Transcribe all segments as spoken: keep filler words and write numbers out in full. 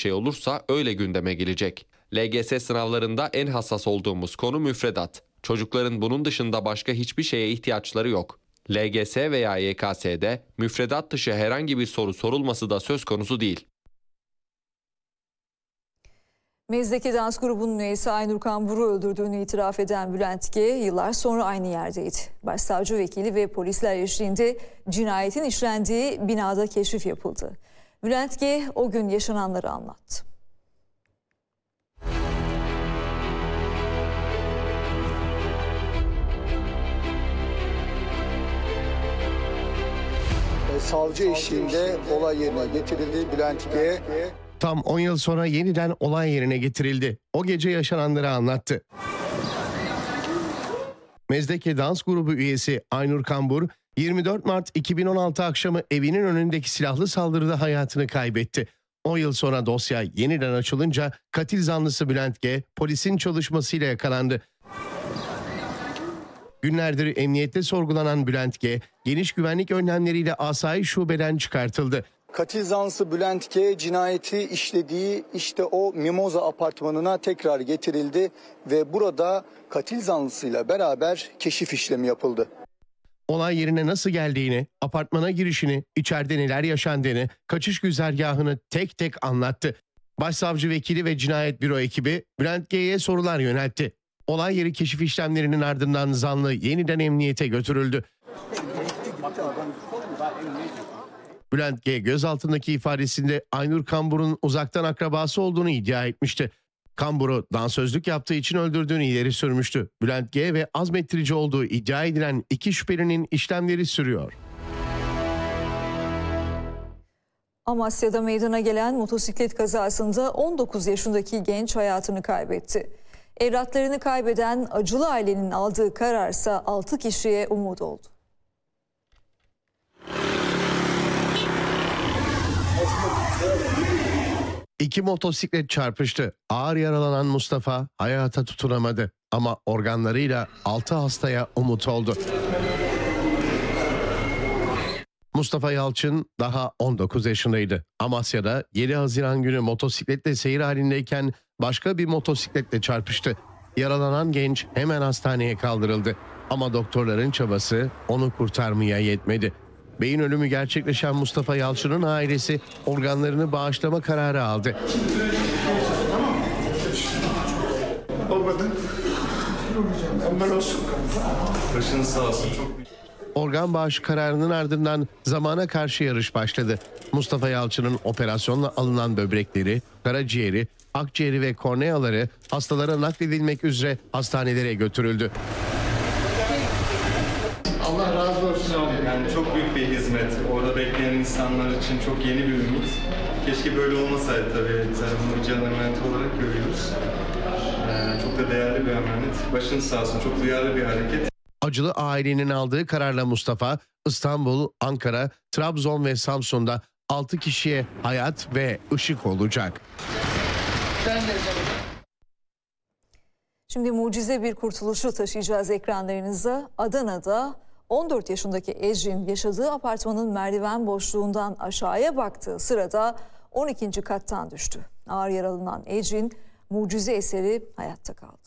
şey olursa öyle gündeme gelecek. L G S sınavlarında en hassas olduğumuz konu müfredat. Çocukların bunun dışında başka hiçbir şeye ihtiyaçları yok. L G S veya Y K S'de müfredat dışı herhangi bir soru sorulması da söz konusu değil. Mezdeki dans grubunun üyesi Aynur Kambur'u öldürdüğünü itiraf eden Bülent G. yıllar sonra aynı yerdeydi. Başsavcı vekili ve polisler eşliğinde cinayetin işlendiği binada keşif yapıldı. Bülent G. o gün yaşananları anlattı. Savcı eşliğinde olay yerine getirildi. Bülent G. Tam on yıl sonra yeniden olay yerine getirildi. O gece yaşananları anlattı. Mezdeki dans grubu üyesi Aynur Kambur, yirmi dört Mart iki bin on altı akşamı evinin önündeki silahlı saldırıda hayatını kaybetti. on yıl sonra dosya yeniden açılınca katil zanlısı Bülent G. polisin çalışmasıyla yakalandı. Günlerdir emniyette sorgulanan Bülent G. geniş güvenlik önlemleriyle asayiş şubeden çıkartıldı. Katil zanlısı Bülent G. cinayeti işlediği işte o Mimoza apartmanına tekrar getirildi ve burada katil zanlısıyla beraber keşif işlemi yapıldı. Olay yerine nasıl geldiğini, apartmana girişini, içeride neler yaşandığını, kaçış güzergahını tek tek anlattı. Başsavcı vekili ve cinayet büro ekibi Bülent G'ye sorular yöneltti. Olay yeri keşif işlemlerinin ardından zanlı yeniden emniyete götürüldü. Bülent G. gözaltındaki ifadesinde Aynur Kambur'un uzaktan akrabası olduğunu iddia etmişti. Kambur'u dansözlük yaptığı için öldürdüğünü ileri sürmüştü. Bülent G. ve azmettirici olduğu iddia edilen iki şüphelinin işlemleri sürüyor. Amasya'da meydana gelen motosiklet kazasında on dokuz yaşındaki genç hayatını kaybetti. Evlatlarını kaybeden acılı ailenin aldığı kararsa altı kişiye umut oldu. İki motosiklet çarpıştı. Ağır yaralanan Mustafa hayata tutunamadı ama organlarıyla altı hastaya umut oldu. Mustafa Yalçın daha on dokuz yaşındaydı. Amasya'da yedi Haziran günü motosikletle seyir halindeyken başka bir motosikletle çarpıştı. Yaralanan genç hemen hastaneye kaldırıldı. Ama doktorların çabası onu kurtarmaya yetmedi. Beyin ölümü gerçekleşen Mustafa Yalçın'ın ailesi organlarını bağışlama kararı aldı. Olmadı. Hemen olsun. Başınız sağ olsun. Çok... Organ bağışı kararının ardından zamana karşı yarış başladı. Mustafa Yalçın'ın operasyonla alınan böbrekleri, karaciğeri, akciğeri ve korneaları hastalara nakledilmek üzere hastanelere götürüldü. Allah razı olsun. Yani çok büyük bir hizmet. Orada bekleyen insanlar için çok yeni bir ümit. Keşke böyle olmasaydı tabii. Biz bunu bir can emaneti olarak görüyoruz. Ee, çok da değerli bir emanet. Başınız sağ olsun. Çok duyarlı bir hareket. Acılı ailenin aldığı kararla Mustafa, İstanbul, Ankara, Trabzon ve Samsun'da altı kişiye hayat ve ışık olacak. Şimdi mucize bir kurtuluşu taşıyacağız ekranlarınıza. Adana'da on dört yaşındaki Ecrin yaşadığı apartmanın merdiven boşluğundan aşağıya baktığı sırada on ikinci kattan düştü. Ağır yaralanan Ecrin mucize eseri hayatta kaldı.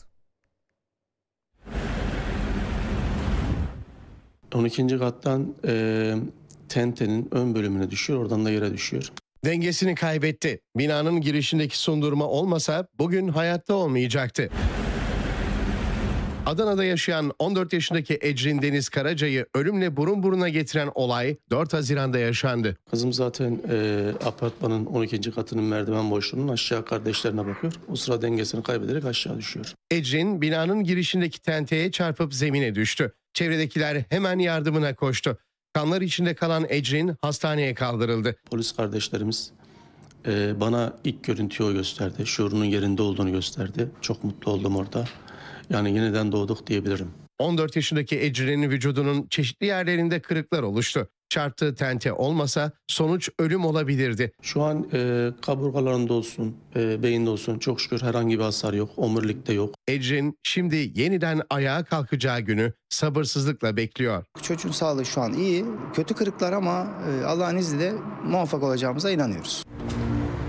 on ikinci kattan e, tentenin ön bölümüne düşüyor, oradan da yere düşüyor. Dengesini kaybetti. Binanın girişindeki sundurma olmasa bugün hayatta olmayacaktı. Adana'da yaşayan on dört yaşındaki Ecrin Deniz Karaca'yı ölümle burun buruna getiren olay dört Haziran'da yaşandı. Kızım zaten e, apartmanın on ikinci katının merdiven boşluğunun aşağı kardeşlerine bakıyor. O sıra dengesini kaybederek aşağı düşüyor. Ecrin binanın girişindeki tenteye çarpıp zemine düştü. Çevredekiler hemen yardımına koştu. Kanlar içinde kalan Ecrin hastaneye kaldırıldı. Polis kardeşlerimiz e, bana ilk görüntüyü o gösterdi. Şuurunun yerinde olduğunu gösterdi. Çok mutlu oldum orada. Yani yeniden doğduk diyebilirim. on dört yaşındaki Ecrin'in vücudunun çeşitli yerlerinde kırıklar oluştu. Çarptığı tente olmasa sonuç ölüm olabilirdi. Şu an e, kaburgalarında olsun, e, beyinde olsun çok şükür herhangi bir hasar yok. Omurilikte yok. Ecrin şimdi yeniden ayağa kalkacağı günü sabırsızlıkla bekliyor. Çocuğun sağlığı şu an iyi. Kötü kırıklar ama Allah'ın izniyle muvaffak olacağımıza inanıyoruz.